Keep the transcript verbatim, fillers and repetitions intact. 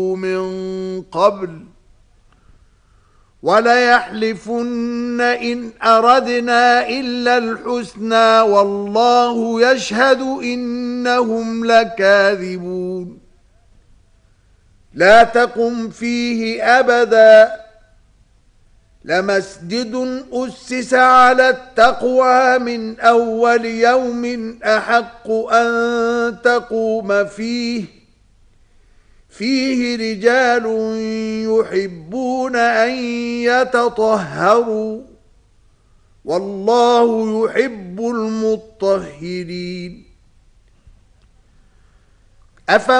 من قبل وليحلفن إن أردنا إلا الحسنى والله يشهد إنهم لكاذبون. لا تقم فيه أبدا لمسجد أسس على التقوى من أول يوم أحق أن تقوم فيه فيه رجال يحبون أن يتطهروا والله يحب المطهرين.